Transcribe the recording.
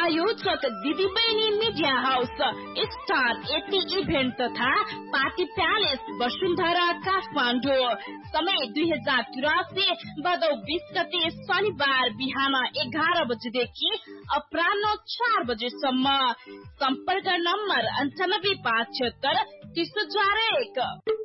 प्रायोजक दिदीबहिनी media house, star 80 event तथा पार्टी प्यालेस वसुन्धरा काठमाडौँ। समय 2083 भदौ 20 गते शनिबार बिहान 11 बजेदेखि अपराह्न 4 बजेसम्म। सम्पर्क नम्बर 9576 30001।